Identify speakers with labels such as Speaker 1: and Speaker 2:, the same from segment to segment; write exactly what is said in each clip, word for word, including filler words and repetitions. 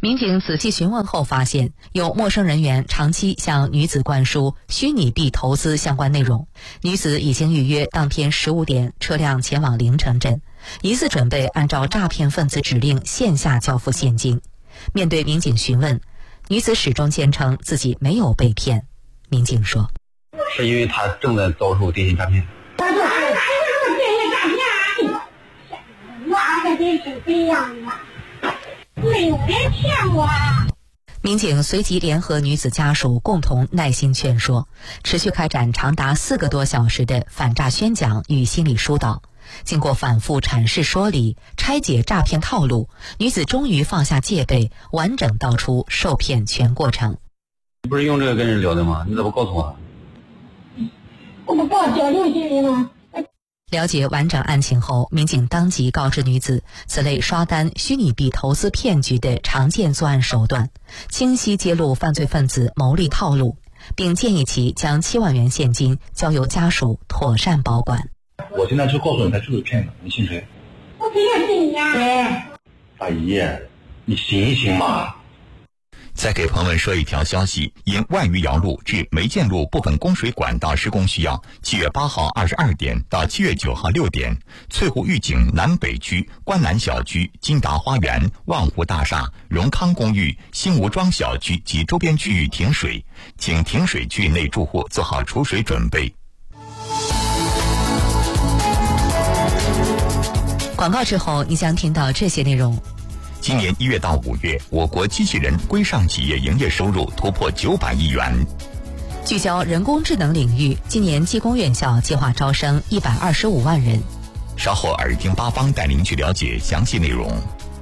Speaker 1: 民警仔细询问后发现，有陌生人员长期向女子灌输虚拟币投资相关内容，女子已经预约当天十五点车辆前往临城镇，疑似准备按照诈骗分子指令线下交付现金。面对民警询问，女子始终坚称自己没有被骗。民警说：“
Speaker 2: 是因为她正在遭受电信诈骗。”
Speaker 3: 我就是电信诈骗，哪个电信这样啊？没有人骗我。
Speaker 1: 民警随即联合女子家属共同耐心劝说，持续开展长达四个多小时的反诈宣讲与心理疏导。经过反复阐释说理，拆解诈骗套路，女子终于放下戒备，完整道出受骗全过程。
Speaker 2: 你不是用这个跟人聊的吗？你怎么告诉我？
Speaker 3: 我不报交流心理吗？
Speaker 1: 了解完整案情后，民警当即告知女子，此类刷单、虚拟币投资骗局的常见作案手段，清晰揭露犯罪分子牟利套路，并建议其将七万元现金交由家属妥善保管。
Speaker 4: 我现在就告诉你，他就是骗子，你信谁？
Speaker 3: 我肯定信你呀！
Speaker 4: 大姨，你醒一醒嘛！
Speaker 5: 再给朋友们说一条消息，因万余姚路至梅建路部分供水管道施工需要，七月八号二十二点到七月九号六点，翠湖御景南北区、观澜小区、金达花园、望湖大厦、荣康公寓、新吴庄小区及周边区域停水，请停水区域内住户做好储水准备。
Speaker 1: 广告之后，你将听到这些内容。
Speaker 5: 今年一月到五月，我国机器人规上企业营业收入突破九百亿元。
Speaker 1: 聚焦人工智能领域，今年技工院校计划招生一百二十五万人。
Speaker 5: 稍后耳听八方带您去了解详细内容。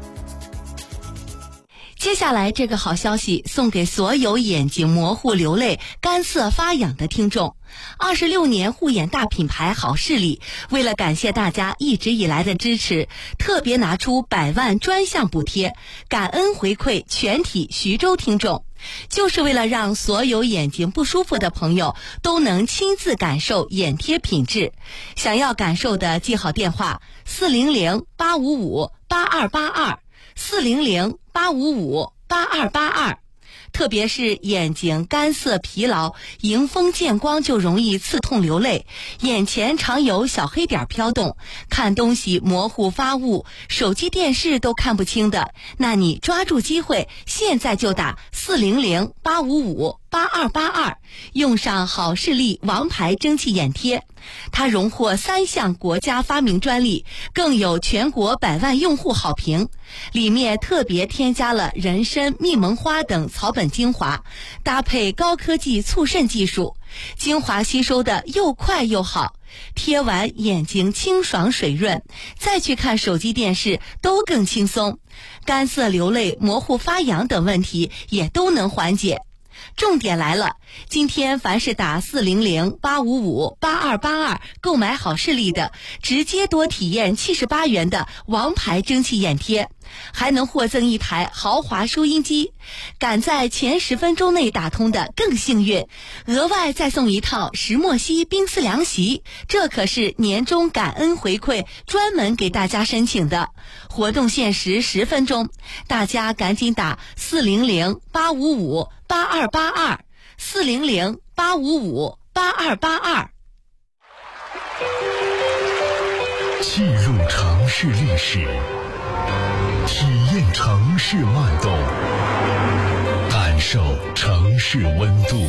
Speaker 6: 接下来这个好消息送给所有眼睛模糊、流泪、干涩发痒的听众。二十六年护眼大品牌好视力，为了感谢大家一直以来的支持，特别拿出百万专项补贴，感恩回馈全体徐州听众，就是为了让所有眼睛不舒服的朋友都能亲自感受眼贴品质。想要感受的记好电话：四零零八五五八二八二，四零零八五五八二八二。特别是眼睛干涩疲劳，迎风见光就容易刺痛流泪，眼前常有小黑点飘动，看东西模糊发雾，手机电视都看不清的，那你抓住机会，现在就打四零零八五五八二八二，用上好视力王牌蒸汽眼贴。它荣获三项国家发明专利，更有全国百万用户好评。里面特别添加了人参、蜜蒙花等草本精华，搭配高科技促渗技术，精华吸收的又快又好，贴完眼睛清爽水润，再去看手机电视都更轻松，干涩流泪、模糊发痒等问题也都能缓解。重点来了，今天凡是打四零零八五五八二八二购买好视力的，直接多体验七十八元的王牌蒸汽眼贴，还能获赠一台豪华收音机。赶在前十分钟内打通的更幸运，额外再送一套石墨烯冰丝凉席，这可是年终感恩回馈，专门给大家申请的。活动限时十分钟，大家赶紧打四零零八五五八二八二，四零零八五五八二八二。
Speaker 7: 记录城市历史，体验城市脉动，感受城市温度。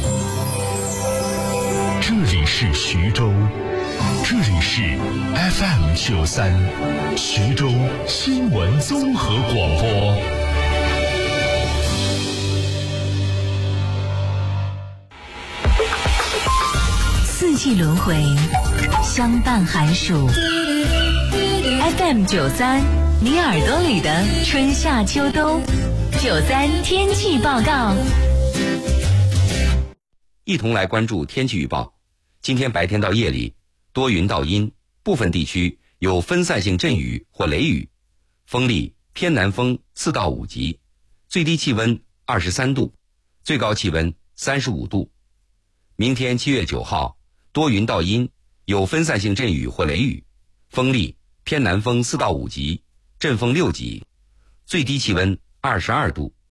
Speaker 7: 这里是徐州，这里是 F M 九三，徐州新闻综合广播。
Speaker 8: 四季轮回，相伴寒暑。F M 九三，你耳朵里的春夏秋冬。九三天气报告。
Speaker 9: 一同来关注天气预报。今天白天到夜里，多云到阴，部分地区有分散性阵雨或雷雨，风力偏南风四到五级，最低气温二十三度，最高气温三十五度。明天七月九号，多云到阴，有分散性阵雨或雷雨，风力偏南风四到五级，阵风六级，最低气温二十二度，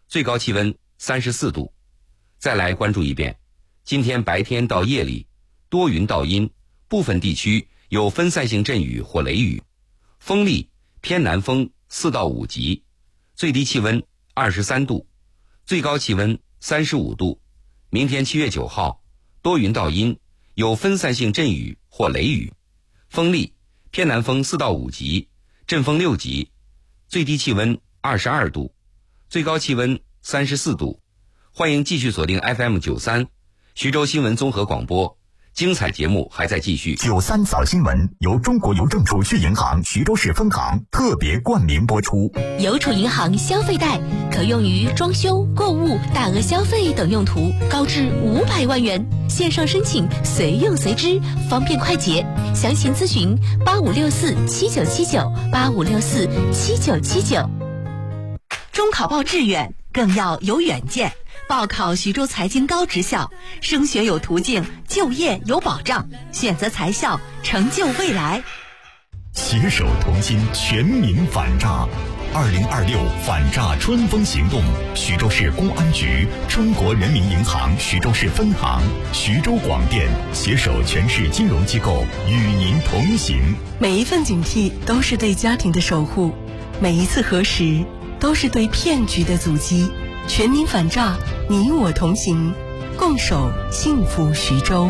Speaker 9: 最高气温三十四度。再来关注一遍，今天白天到夜里多云到阴，部分地区有分散性阵雨或雷雨，风力偏南风四到五级，最低气温二十三度，最高气温三十五度。明天七月九号多云到阴，有分散性阵雨或雷雨，风力偏南风四到五级，阵风六级，最低气温二十二度，最高气温三十四度。欢迎继续锁定 F M 九三徐州新闻综合广播，精彩节目还在继续。
Speaker 5: 九三早新闻由中国邮政储蓄银行徐州市分行特别冠名播出。
Speaker 8: 邮储银行消费贷可用于装修、购物、大额消费等用途，高至五百万元，线上申请随用随支，方便快捷。详情咨询八五六四七九七九八五六四七九七九。
Speaker 6: 中考报志愿更要有远见。报考徐州财经高职校，升学有途径，就业有保障，选择财校，成就未来。
Speaker 5: 携手同心，全民反诈。二零二六反诈春风行动，徐州市公安局、中国人民银行徐州市分行、徐州广电携手全市金融机构，与您同行。
Speaker 10: 每一份警惕都是对家庭的守护，每一次核实都是对骗局的阻击。全民反诈，你我同行，共守幸福徐州。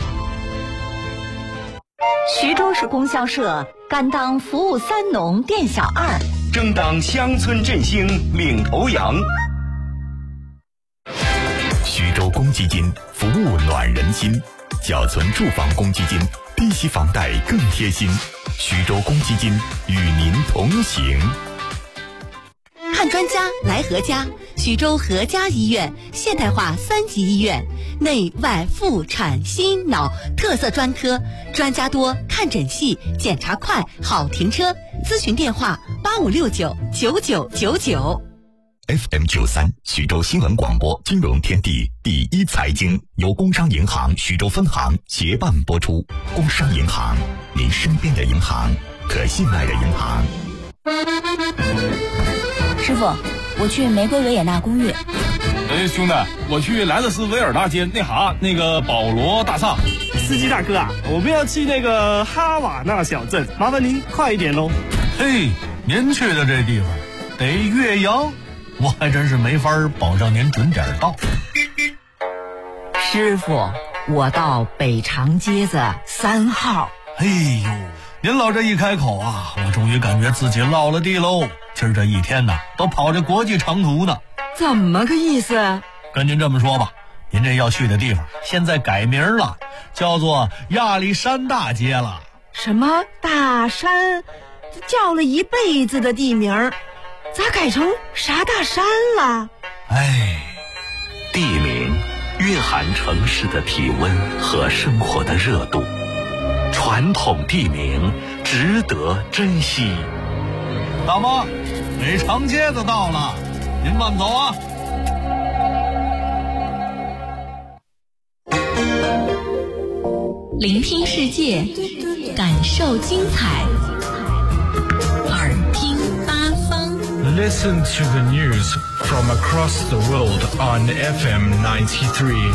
Speaker 11: 徐州市供销社甘当服务三农店小二，
Speaker 12: 争当乡村振兴领头羊。
Speaker 5: 徐州公积金服务暖人心，缴存住房公积金，低息房贷更贴心。徐州公积金与您同行。
Speaker 6: 看专家来何家，徐州何家医院现代化三级医院，内外妇产心脑特色专科，专家多，看诊细，检查快，好停车。咨询电话八五六九九九九九。
Speaker 5: F M 九三徐州新闻广播金融天地第一财经由工商银行徐州分行协办播出。工商银行，您身边的银行，可信赖的银行。
Speaker 13: 师傅，我去玫瑰维也纳公寓。
Speaker 14: 哎，兄弟，我去莱特斯维尔大街那哈那个保罗大厦。
Speaker 15: 司机大哥啊，我们要去那个哈瓦那小镇，麻烦您快一点喽。
Speaker 16: 嘿，您去的这地方得岳阳，我还真是没法保证您准点到。
Speaker 17: 师傅，我到北长街子三号。
Speaker 16: 哎呦，您老这一开口啊，我终于感觉自己落了地喽。今儿这一天呢，都跑着国际长途呢。
Speaker 17: 怎么个意思？
Speaker 16: 跟您这么说吧，您这要去的地方现在改名了，叫做亚历山大街了。
Speaker 17: 什么大山？叫了一辈子的地名，咋改成啥大山了？
Speaker 16: 哎，
Speaker 18: 地名蕴含城市的体温和生活的热度，传统地名值得珍惜。
Speaker 16: 大妈，北长街子到了，您慢走啊。
Speaker 8: 聆听世界，感受精彩，耳听八方。
Speaker 19: Listen to the news from across the world on F M ninety-three。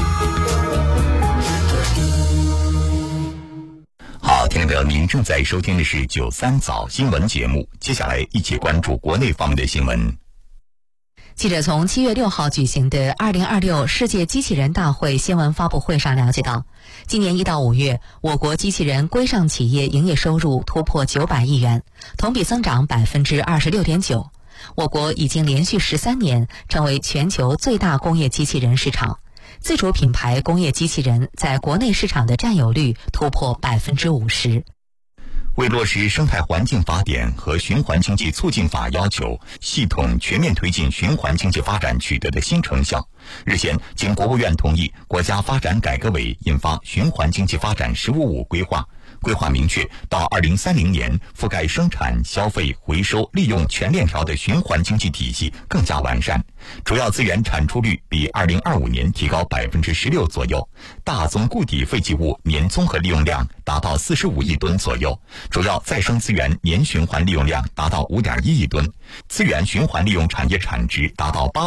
Speaker 5: 好，听众朋友，您正在收听的是九三早新闻节目，接下来一起关注国内方面的新闻。
Speaker 1: 记者从七月六号举行的二零二六世界机器人大会新闻发布会上了解到，今年一到五月，我国机器人规上企业营业收入突破九百亿元，同比增长百分之二十六点九。我国已经连续十三年成为全球最大工业机器人市场，自主品牌工业机器人在国内市场的占有率突破百分之五十。
Speaker 5: 为落实生态环境法典和循环经济促进法要求，系统全面推进循环经济发展取得的新成效，日前经国务院同意，国家发展改革委印发《循环经济发展“十五五”规划》，规划明确，到二零三零年，覆盖生产、消费、回收、利用全链条的循环经济体系更加完善，主要资源产出率比二零二五年提高百分之十六左右，大宗固体废弃物年综合利用量达到四十五亿吨左右，主要再生资源年循环利用量达到五点一亿吨，资源循环利用产业产值达到八